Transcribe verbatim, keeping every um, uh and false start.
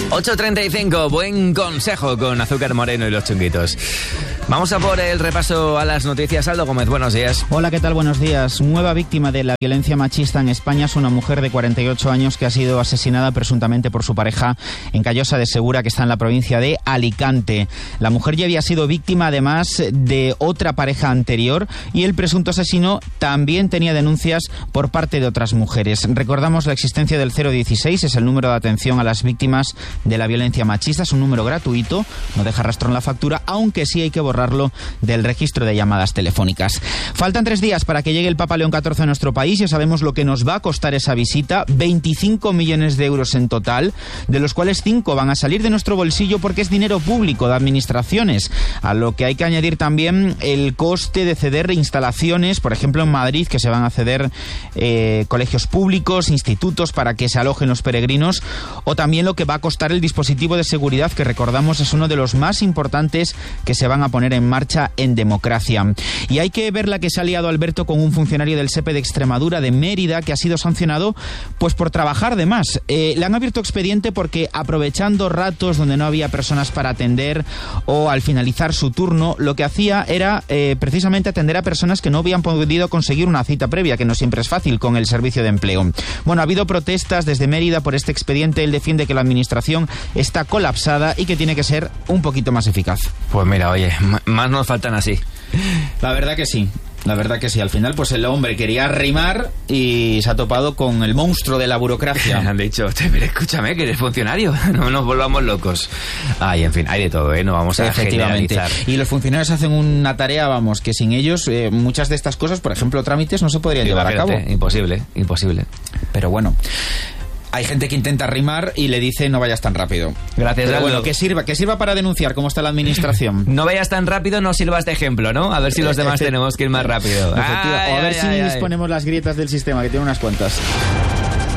ocho treinta y cinco, buen consejo con Azúcar Moreno y los Chunguitos. Vamos a por el repaso a las noticias. Aldo Gómez, buenos días. Hola, ¿qué tal? Buenos días. Nueva víctima de la violencia machista en España es una mujer de cuarenta y ocho años que ha sido asesinada presuntamente por su pareja en Callosa de Segura, que está en la provincia de Alicante. La mujer ya había sido víctima además de otra pareja anterior y el presunto asesino también tenía denuncias por parte de otras mujeres. Recordamos la existencia del cero dieciséis, es el número de atención a las víctimas de la violencia machista, es un número gratuito, no deja rastro en la factura, aunque sí hay que borrarlo del registro de llamadas telefónicas. Faltan tres días para que llegue el Papa León catorce a nuestro país. Ya sabemos lo que nos va a costar esa visita, veinticinco millones de euros en total, de los cuales cinco van a salir de nuestro bolsillo porque es dinero público de administraciones, a lo que hay que añadir también el coste de ceder instalaciones, por ejemplo en Madrid, que se van a ceder eh, colegios públicos, institutos para que se alojen los peregrinos, o también lo que va a costar el dispositivo de seguridad, que recordamos es uno de los más importantes que se van a poner en marcha en democracia. Y hay que ver la que se ha liado Alberto con un funcionario del SEPE de Extremadura, de Mérida, que ha sido sancionado pues por trabajar de más. Eh, le han abierto expediente porque, aprovechando ratos donde no había personas para atender o al finalizar su turno, lo que hacía era eh, precisamente atender a personas que no habían podido conseguir una cita previa, que no siempre es fácil con el servicio de empleo. Bueno, ha habido protestas desde Mérida por este expediente. Él defiende que la administración está colapsada y que tiene que ser un poquito más eficaz. Pues mira, oye, más nos faltan así. La verdad que sí. La verdad que sí, al final pues el hombre quería rimar y se ha topado con el monstruo de la burocracia. Han dicho, pero escúchame, que eres funcionario, no nos volvamos locos. Ay, en fin, hay de todo, ¿eh? No vamos a Efectivamente. generalizar. Y los funcionarios hacen una tarea, vamos, que sin ellos eh, muchas de estas cosas, por ejemplo, trámites, no se podrían Sí, llevar a cabo. Imposible, imposible. Pero bueno, hay gente que intenta rimar y le dice no vayas tan rápido. Gracias, Pero Aldo. bueno, que sirva, que sirva para denunciar cómo está la administración. No vayas tan rápido, no sirvas de ejemplo, ¿no? A ver si los demás tenemos que ir más rápido. Efectiva. Ay, o a ver ay, si ay, ay. disponemos las grietas del sistema, que tiene unas cuantas.